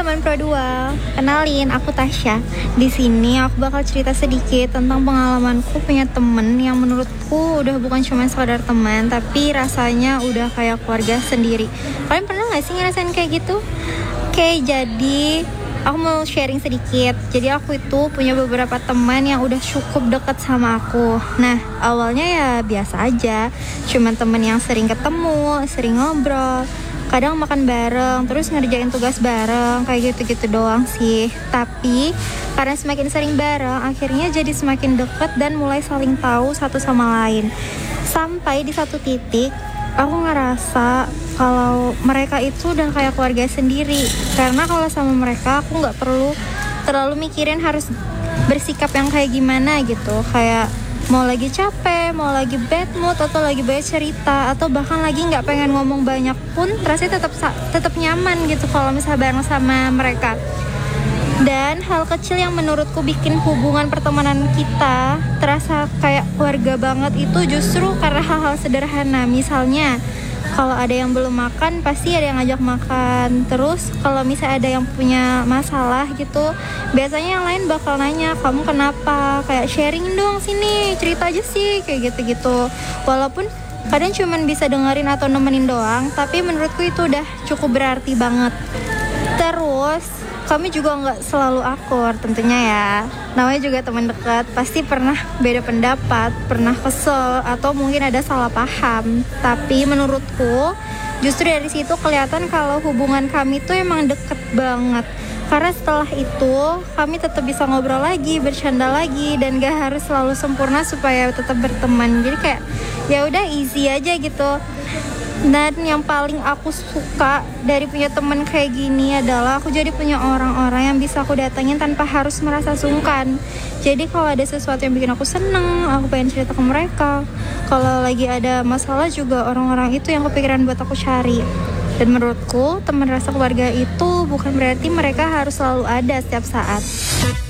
teman Pro 2. Kenalin, aku Tasya. Di sini aku bakal cerita sedikit tentang pengalamanku punya temen yang menurutku udah bukan cuma sekadar teman, tapi rasanya udah kayak keluarga sendiri. Kalian pernah gak sih ngerasain kayak gitu? Oke, jadi aku mau sharing sedikit. Jadi aku itu punya beberapa teman yang udah cukup deket sama aku. Nah, awalnya ya biasa aja, cuman temen yang sering ketemu, sering ngobrol, kadang makan bareng, terus ngerjain tugas bareng, kayak gitu-gitu doang sih. Tapi karena semakin sering bareng, akhirnya jadi semakin deket dan mulai saling tahu satu sama lain. Sampai di satu titik aku ngerasa kalau mereka itu udah kayak keluarga sendiri. Karena kalau sama mereka aku gak perlu terlalu mikirin harus bersikap yang kayak gimana gitu. Kayak mau lagi capek, mau lagi bad mood, atau lagi banyak cerita, atau bahkan lagi nggak pengen ngomong banyak pun, rasanya tetap nyaman gitu kalau misalnya bareng sama mereka. Dan hal kecil yang menurutku bikin hubungan pertemanan kita terasa kayak keluarga banget itu justru karena hal-hal sederhana. Misalnya kalau ada yang belum makan, pasti ada yang ngajak makan. Terus kalau misalnya ada yang punya masalah gitu, biasanya yang lain bakal nanya, kamu kenapa? Kayak sharing dong sini, cerita aja sih, kayak gitu-gitu. Walaupun kadang cuman bisa dengerin atau nemenin doang, tapi menurutku itu udah cukup berarti banget. Terus kami juga nggak selalu akur tentunya ya. Namanya juga teman dekat, pasti pernah beda pendapat, pernah kesel, atau mungkin ada salah paham. Tapi menurutku justru dari situ kelihatan kalau hubungan kami tuh emang deket banget. Karena setelah itu kami tetap bisa ngobrol lagi, bercanda lagi, dan gak harus selalu sempurna supaya tetap berteman. Jadi kayak ya udah easy aja gitu. Dan yang paling aku suka dari punya teman kayak gini adalah aku jadi punya orang-orang yang bisa aku datengin tanpa harus merasa sungkan. Jadi kalau ada sesuatu yang bikin aku seneng, aku pengen cerita ke mereka. Kalau lagi ada masalah juga orang-orang itu yang kepikiran buat aku cari. Dan menurutku teman rasa keluarga itu bukan berarti mereka harus selalu ada setiap saat.